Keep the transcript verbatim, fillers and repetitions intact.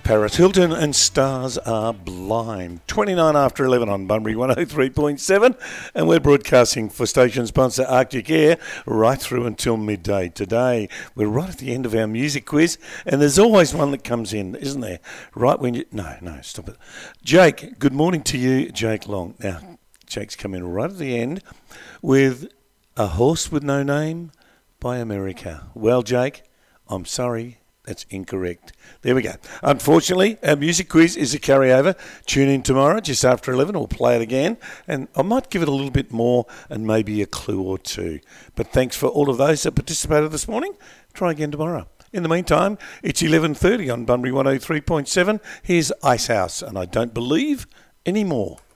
Paris Hilton and Stars Are Blind. twenty-nine after eleven on Bunbury one oh three point seven, and we're broadcasting for station sponsor Arctic Air right through until midday today. We're right at the end of our music quiz, and there's always one that comes in, isn't there? Right when you... No, no, stop it. Jake, good morning to you, Jake Long. Now, Jake's come in right at the end with A Horse With No Name by America. Well, Jake, I'm sorry. That's incorrect. There we go. Unfortunately, our music quiz is a carryover. Tune in tomorrow, just after eleven. We'll play it again. And I might give it a little bit more and maybe a clue or two. But thanks for all of those that participated this morning. Try again tomorrow. In the meantime, it's eleven thirty on Bunbury one oh three point seven. Here's Icehouse, and I Don't Believe Anymore.